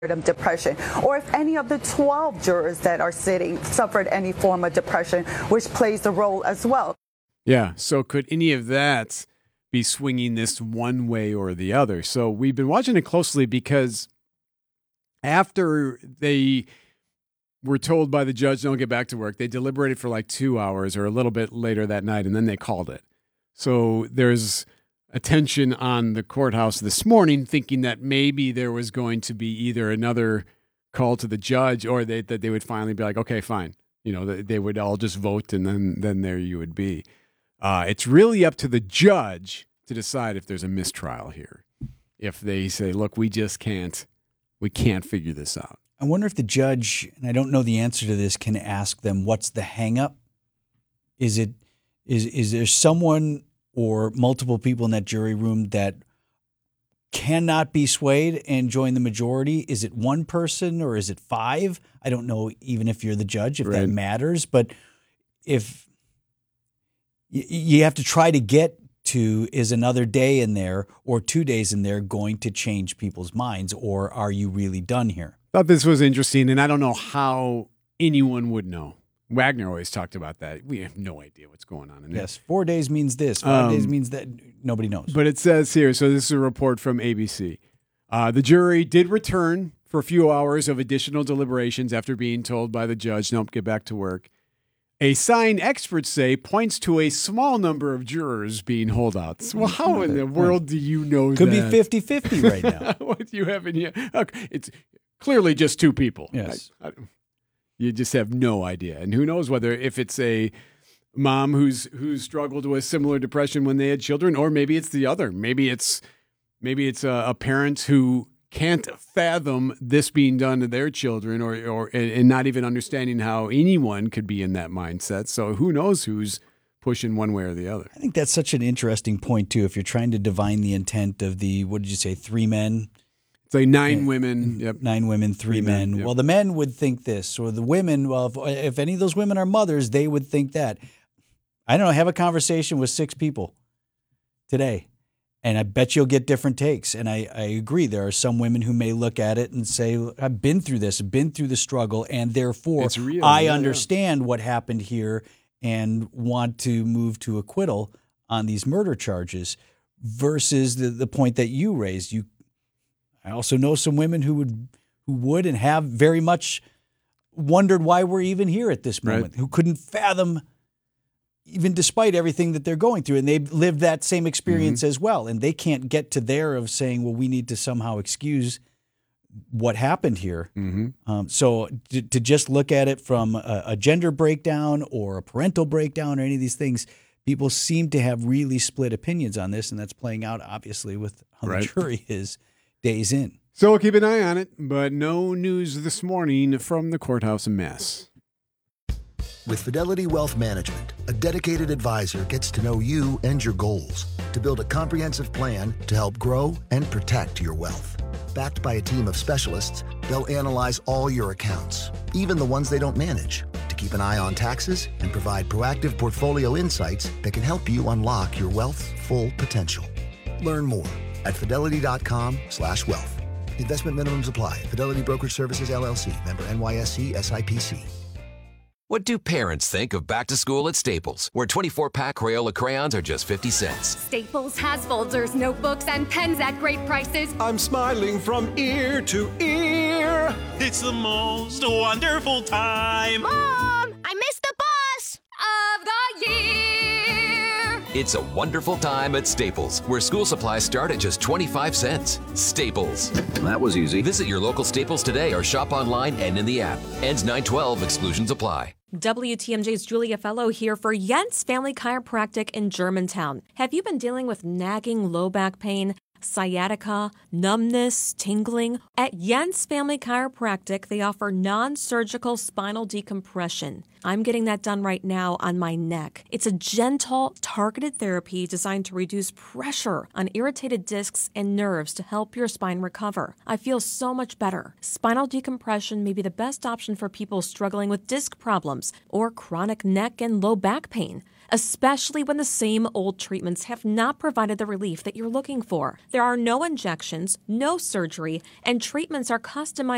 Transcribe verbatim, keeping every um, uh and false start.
depression, or if any of the twelve jurors that are sitting suffered any form of depression, which plays a role as well. Yeah, so could any of that be swinging this one way or the other? So we've been watching it closely because after they were told by the judge, don't get back to work, they deliberated for like two hours or a little bit later that night, and then they called it. So there's attention on the courthouse this morning thinking that maybe there was going to be either another call to the judge or they, that they would finally be like, okay, fine. You know, they, they would all just vote and then, then there you would be. Uh, it's really up to the judge to decide if there's a mistrial here. If they say, look, we just can't, we can't figure this out. I wonder if the judge, and I don't know the answer to this, can ask them, what's the hang up? Is it, is, is there someone or multiple people in that jury room that cannot be swayed and join the majority? Is it one person or is it five? I don't know even if you're the judge, if right. that matters. But if y- you have to try to get to, is another day in there or two days in there going to change people's minds, or are you really done here? Thought this was interesting, and I don't know how anyone would know. Wagner always talked about that. We have no idea what's going on in there. Yes, four days means this, five um, days means that. Nobody knows. But it says here, so this is a report from A B C. Uh, the jury did return for a few hours of additional deliberations after being told by the judge, nope, get back to work. A sign experts say points to a small number of jurors being holdouts. Well, how in the world do you know Could that? Could be fifty-fifty right now. What do you have in here? Okay, it's clearly just two people. Yes. I, I, You just have no idea. And who knows whether if it's a mom who's who's struggled with similar depression when they had children, or maybe it's the other. Maybe it's maybe it's a, a parent who can't fathom this being done to their children, or or and not even understanding how anyone could be in that mindset. So who knows who's pushing one way or the other. I think that's such an interesting point too. If you're trying to divine the intent of the, what did you say, three men? It's like nine women. Yep. Nine women, three, three men. men yep. Well, the men would think this, or the women, well, if, if any of those women are mothers, they would think that. I don't know, have a conversation with six people today, and I bet you'll get different takes. And I, I agree. There are some women who may look at it and say, I've been through this, I've been through the struggle, and therefore it's real. I yeah, understand yeah. what happened here and want to move to acquittal on these murder charges, versus the, the point that you raised. You I also know some women who would who would and have very much wondered why we're even here at this moment, right. who couldn't fathom, even despite everything that they're going through, and they've lived that same experience mm-hmm. as well, and they can't get to there of saying, well, we need to somehow excuse what happened here. Mm-hmm. Um, so to, to just look at it from a, a gender breakdown or a parental breakdown or any of these things, people seem to have really split opinions on this, and that's playing out, obviously, with how right. the jury is days in. So we'll keep an eye on it, but no news this morning from the courthouse mess. With Fidelity Wealth Management, a dedicated advisor gets to know you and your goals to build a comprehensive plan to help grow and protect your wealth. Backed by a team of specialists, they'll analyze all your accounts, even the ones they don't manage, to keep an eye on taxes and provide proactive portfolio insights that can help you unlock your wealth's full potential. Learn more at fidelity.com slash wealth. Investment minimums apply. Fidelity Brokerage Services, L L C. Member N Y S C S I P C. What do parents think of back to school at Staples, where twenty-four pack Crayola crayons are just fifty cents? Staples has folders, notebooks, and pens at great prices. I'm smiling from ear to ear. It's the most wonderful time. Mom, I missed the bus of the year. It's a wonderful time at Staples, where school supplies start at just twenty-five cents. Staples. That was easy. Visit your local Staples today or shop online and in the app. Ends nine twelve. Exclusions apply. W T M J's Julia Fellow here for Jens Family Chiropractic in Germantown. Have you been dealing with nagging low back pain, sciatica, numbness, tingling? At Jens Family Chiropractic, they offer non-surgical spinal decompression. I'm getting that done right now on my neck. It's a gentle, targeted therapy designed to reduce pressure on irritated discs and nerves to help your spine recover. I feel so much better. Spinal decompression may be the best option for people struggling with disc problems or chronic neck and low back pain, especially when the same old treatments have not provided the relief that you're looking for. There are no injections, no surgery, and treatments are customized